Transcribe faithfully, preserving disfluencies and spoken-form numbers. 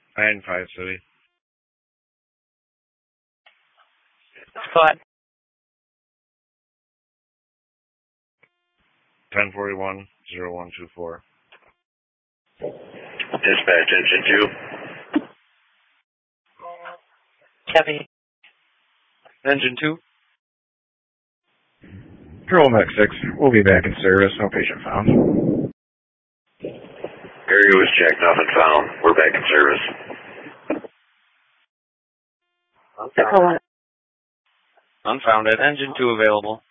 nine five City. Spot. ten forty-one, zero one two four. Dispatch, engine two. Copy. Engine two. Control Mech six, we'll be back in service. No patient found. Area was checked, nothing found. We're back in service. Unfounded. Unfounded. Engine two available.